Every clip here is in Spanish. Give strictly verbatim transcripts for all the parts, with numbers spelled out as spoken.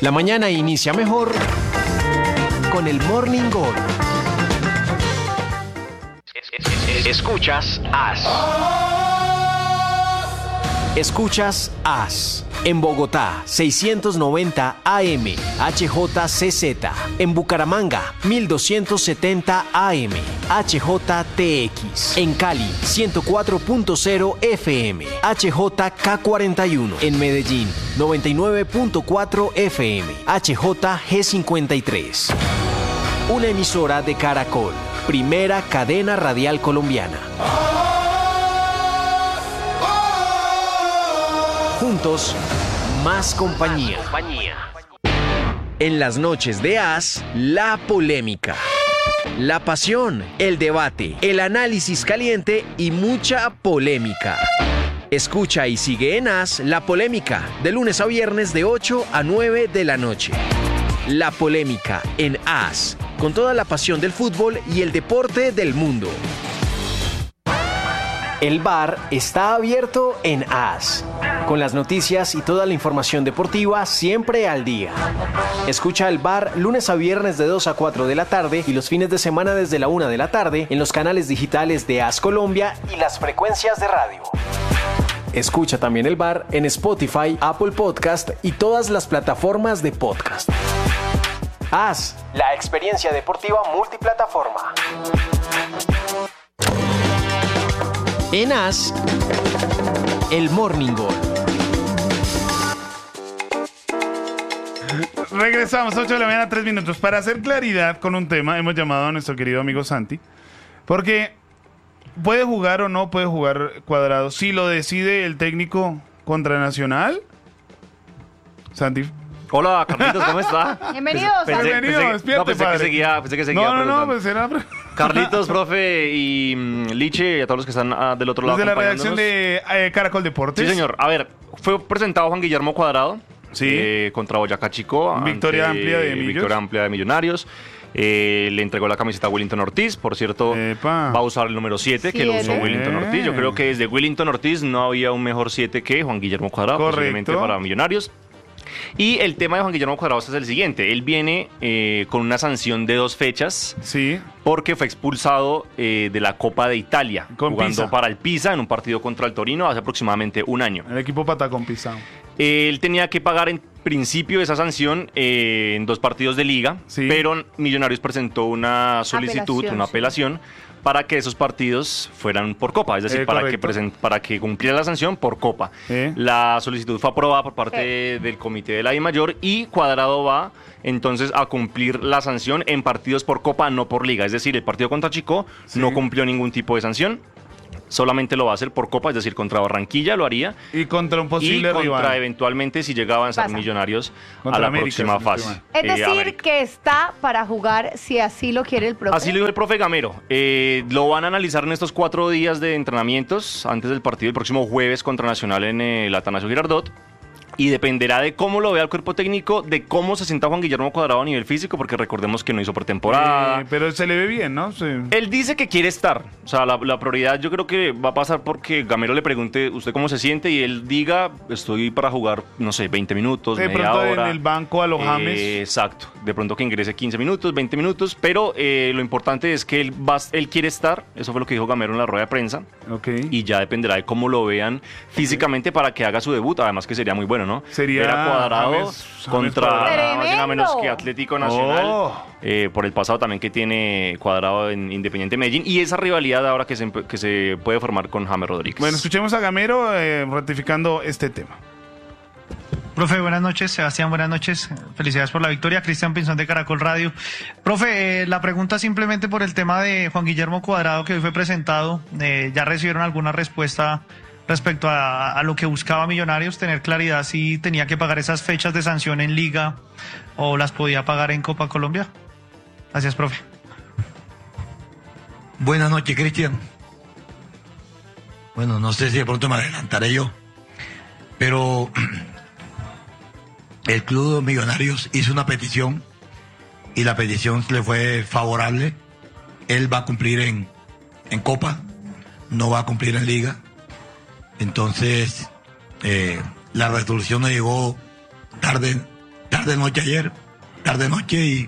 La mañana inicia mejor con el Morning Gol. Escuchas A S. Escuchas A S. En Bogotá, seiscientos noventa A M, H J C Z. En Bucaramanga, mil doscientos setenta A M, H J T X. En Cali, ciento cuatro punto cero F M, H J K cuarenta y uno. En Medellín, noventa y nueve punto cuatro F M, H J G cincuenta y tres. Una emisora de Caracol, primera cadena radial colombiana. Juntos, más compañía. En las noches de A S, la polémica, la pasión, el debate, el análisis caliente y mucha polémica. Escucha y sigue en A S La Polémica, de lunes a viernes de ocho a nueve de la noche. La Polémica en A S, con toda la pasión del fútbol y el deporte del mundo. El bar está abierto en A S, con las noticias y toda la información deportiva siempre al día. Escucha el bar lunes a viernes de dos a cuatro de la tarde y los fines de semana desde la una de la tarde en los canales digitales de A S Colombia y las frecuencias de radio. Escucha también el bar en Spotify, Apple Podcast y todas las plataformas de podcast. A S, la experiencia deportiva multiplataforma. En A S, el Morning Gol. Regresamos, ocho de la mañana, tres minutos. Para hacer claridad con un tema, hemos llamado a nuestro querido amigo Santi, porque puede jugar o no puede jugar Cuadrado si lo decide el técnico contra Nacional. Santi. Hola, Carlitos, ¿cómo está? Bienvenidos. Pensé, Bienvenido, pensé, despierte, no, pensé padre. que seguía, pensé que seguía. No, no, no, preguntando. pues era... Carlitos, profe, y mm, Liche, y a todos los que están ah, del otro lado Desde la redacción acompañándonos. de eh, Caracol Deportes. Sí, señor. A ver, fue presentado Juan Guillermo Cuadrado. Sí. eh, contra Boyacá Chico. Victoria ante- amplia de Millos. Victoria amplia de Millonarios. Eh, le entregó la camiseta a Willington Ortiz. Por cierto, Epa. va a usar el número siete, que lo usó Siete. Willington Ortiz. Yo creo que desde Willington Ortiz no había un mejor siete que Juan Guillermo Cuadrado, Correcto. posiblemente para Millonarios. Y el tema de Juan Guillermo Cuadrado es el siguiente. Él viene eh, con una sanción de dos fechas Sí. porque fue expulsado eh, de la Copa de Italia, Con jugando Pisa. para el Pisa en un partido contra el Torino hace aproximadamente un año. El equipo patacón pisado. Él tenía que pagar en principio esa sanción eh, en dos partidos de liga, Sí. pero Millonarios presentó una solicitud, Apelación, una sí. apelación, para que esos partidos fueran por copa, es decir, Eh, para, que correcto. present- para que cumpliera la sanción por copa. Eh. La solicitud fue aprobada por parte del comité de la DIMAYOR y Cuadrado va entonces a cumplir la sanción en partidos por copa, no por liga. Es decir, el partido contra Chico Sí. no cumplió ningún tipo de sanción, solamente lo va a hacer por copa, es decir, contra Barranquilla lo haría. Y contra un Y posible contra rival. eventualmente si llega a avanzar Pasa. Millonarios Contra a la América, próxima si no estoy fase. mal. Es Eh, decir, América. que está para jugar si así lo quiere el profe. Así lo dijo el profe Gamero. Eh, lo van a analizar en estos cuatro días de entrenamientos antes del partido el próximo jueves contra Nacional en el Atanasio Girardot. Y dependerá de cómo lo vea el cuerpo técnico, de cómo se sienta Juan Guillermo Cuadrado a nivel físico, porque recordemos que no hizo pretemporada. Eh, pero se le ve bien, ¿no? Sí. Él dice que quiere estar. O sea, la, la prioridad yo creo que va a pasar porque Gamero le pregunte usted cómo se siente y él diga, estoy para jugar, no sé, veinte minutos, De media pronto hora. en el banco a los Eh, James. Exacto. De pronto que ingrese quince minutos, veinte minutos, pero eh, lo importante es que él, va, él quiere estar. Eso fue lo que dijo Gamero en la rueda de prensa. Ok. Y ya dependerá de cómo lo vean físicamente para que haga su debut. Además que sería muy bueno, ¿no? Sería Ver a Cuadrado James- James contra Cuadrado. nada más y nada menos ¡Tremendo! que Atlético Nacional. Oh. eh, por el pasado también que tiene Cuadrado en Independiente Medellín. Y esa rivalidad ahora que se, empe- que se puede formar con James Rodríguez. Bueno, escuchemos a Gamero eh, ratificando este tema. Profe, buenas noches. Sebastián, buenas noches. Felicidades por la victoria. Cristian Pinzón de Caracol Radio. Profe, eh, la pregunta simplemente por el tema de Juan Guillermo Cuadrado que hoy fue presentado. Eh, ¿Ya recibieron alguna respuesta respecto a, a lo que buscaba Millonarios? Tener claridad si tenía que pagar esas fechas de sanción en Liga o las podía pagar en Copa Colombia. Gracias, profe. Buenas noches, Cristian. Bueno, no sé si de pronto me adelantaré yo, pero el Club de Millonarios hizo una petición y la petición le fue favorable. Él va a cumplir en, en Copa, no va a cumplir en Liga. Entonces, eh, la resolución no llegó tarde, tarde tarde-noche ayer, tarde-noche, y,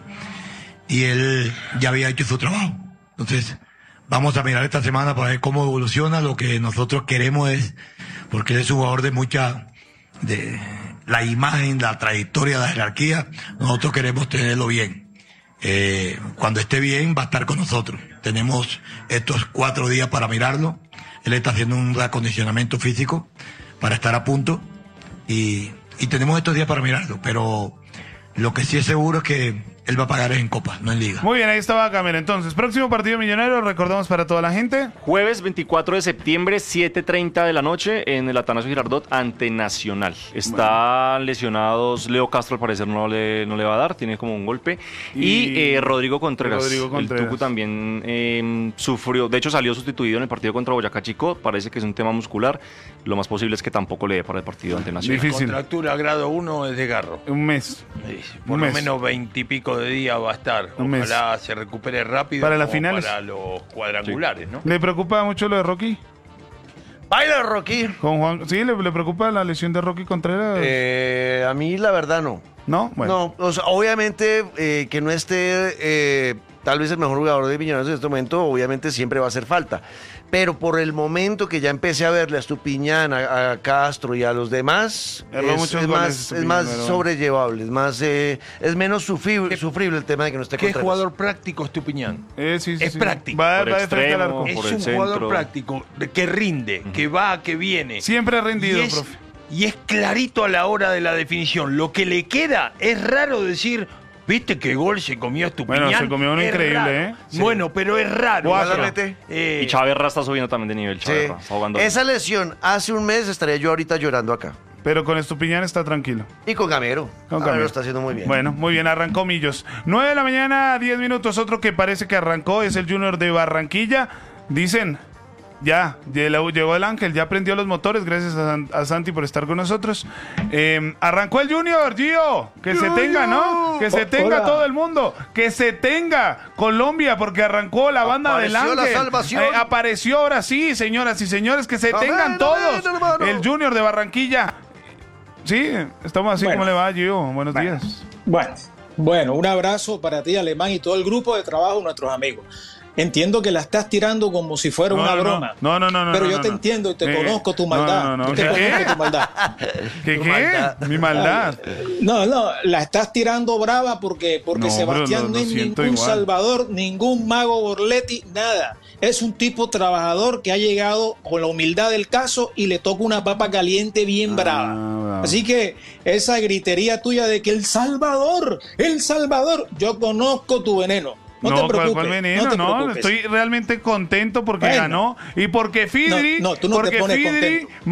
y él ya había hecho su trabajo. Entonces, vamos a mirar esta semana para ver cómo evoluciona. Lo que nosotros queremos es, porque él es un jugador de mucha, de la imagen, la trayectoria, la jerarquía, nosotros queremos tenerlo bien. Eh, cuando esté bien va a estar con nosotros. Tenemos estos cuatro días para mirarlo. Él está haciendo un reacondicionamiento físico para estar a punto y, y tenemos estos días para mirarlo, pero lo que sí es seguro es que él va a pagar en Copa, no en Liga. Muy bien, ahí estaba Camer. Entonces, próximo partido millonario, recordamos para toda la gente. Jueves veinticuatro de septiembre, siete treinta de la noche, en el Atanasio Girardot ante Nacional. Están bueno. lesionados, Leo Castro al parecer no le, no le va a dar, tiene como un golpe. Y, y eh, Rodrigo Contreras. Rodrigo Contreras. El Tucu también eh, sufrió, de hecho salió sustituido en el partido contra Boyacá Chico, parece que es un tema muscular. Lo más posible es que tampoco le dé para el partido ante Nacional. Difícil. Contractura grado uno es de garro. Un mes. Sí, por un lo mes. menos veintipico de días va a estar. Un Ojalá mes. se recupere rápido para las finales. Para los cuadrangulares, sí. ¿no? ¿Le preocupa mucho lo de Rocky? Baila Rocky. Con Juan, ¿sí? ¿Le, le preocupa la lesión de Rocky Contreras? Eh, a mí la verdad no. ¿No? Bueno. No, o sea, obviamente eh, que no esté eh, tal vez el mejor jugador de Millonarios en este momento, obviamente siempre va a hacer falta. Pero por el momento que ya empecé a verle a Estupiñán, a, a Castro y a los demás, es, es más, es más sobrellevable, es más, eh, es menos sufrible, sufrible el tema de que no esté ¿Qué Contreras. jugador práctico Estupiñán? Eh, sí, sí, es sí. práctico. Va, Por va de frente al extremo, arco. Es por un el jugador centro. práctico, que rinde, uh-huh. que va, que viene. Siempre ha rendido, y es, profe. Y es clarito a la hora de la definición. Lo que le queda es raro decir... ¿Viste qué gol se comió Estupiñán? Bueno, se comió uno es increíble, raro. ¿eh? Sí. Bueno, pero es raro. Cuatro. Eh, Y Chaverra está subiendo también de nivel. Chaverra, Sí. está jugando. Esa lesión, hace un mes estaría yo ahorita llorando acá. Pero con Estupiñán está tranquilo. Y con Gamero. Con Gamero Gamero. está haciendo muy bien. Bueno, muy bien, arrancó Millos. nueve de la mañana, diez minutos. Otro que parece que arrancó es el Junior de Barranquilla. Dicen, ya, llegó el Ángel, ya prendió los motores. Gracias a, a Santi por estar con nosotros. Eh, arrancó el Junior, Gio. Que se tenga, ¿no? Que se tenga Hola. todo el mundo. Que se tenga Colombia, porque arrancó la banda del Apareció Ángel. la salvación. Eh, apareció ahora sí, señoras y señores. Que se Amén, tengan todos. amén, hermano. El Junior de Barranquilla. Sí, estamos así. Bueno. ¿Cómo le va, Gio? Buenos Bueno. días. Bueno, bueno, un abrazo para ti, Alemán, y todo el grupo de trabajo, nuestros amigos. Entiendo que la estás tirando como si fuera No, una no, broma. no, no, no, no, Pero no, yo no, te no. entiendo y te Eh, conozco tu no, maldad. no, no, Yo te ¿qué? conozco tu maldad. ¿Qué Tu qué? maldad. Mi maldad. No, no, la estás tirando brava porque, porque No, Sebastián pero lo- no es lo siento ningún igual. salvador, ningún mago Borletti, nada. Es un tipo trabajador que ha llegado con la humildad del caso y le toca una papa caliente bien Ah, brava. bravo. Así que esa gritería tuya de que el Salvador, el Salvador, yo conozco tu veneno. No, te ¿cuál- preocupes. cuál veneno? no te No, preocupes. estoy realmente contento porque Bueno. ganó y porque Fidri, No, no, tú no te porque pones Fidri contento.